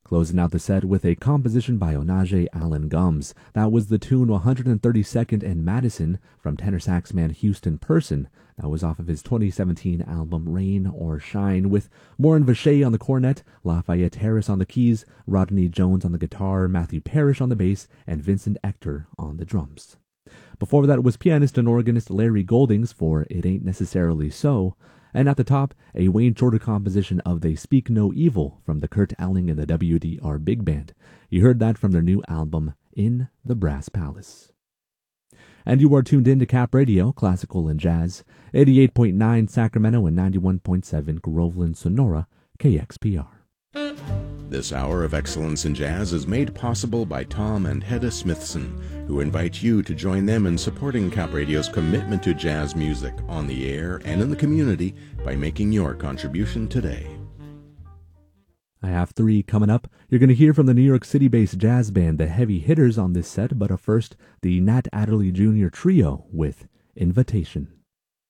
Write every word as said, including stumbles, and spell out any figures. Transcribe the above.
Closing out the set with a composition by Onaje Allen Gums. That was the tune one hundred thirty-second and Madison from tenor sax man Houston Person. That was off of his twenty seventeen album Rain or Shine, with Morin Vacher on the cornet, Lafayette Harris on the keys, Rodney Jones on the guitar, Matthew Parrish on the bass, and Vincent Ector on the drums. Before that was pianist and organist Larry Goldings for It Ain't Necessarily So. And at the top, a Wayne Shorter composition of They Speak No Evil from the Kurt Elling and the W D R Big Band. You heard that from their new album, In the Brass Palace. And you are tuned in to Cap Radio, Classical and Jazz, eighty-eight point nine Sacramento and ninety-one point seven Groveland, Sonora, K X P R. This hour of excellence in jazz is made possible by Tom and Hedda Smithson, who invite you to join them in supporting Cap Radio's commitment to jazz music on the air and in the community by making your contribution today. I have three coming up. You're going to hear from the New York City-based jazz band The Heavy Hitters on this set, but up first, the Nat Adderley Junior Trio with Invitation.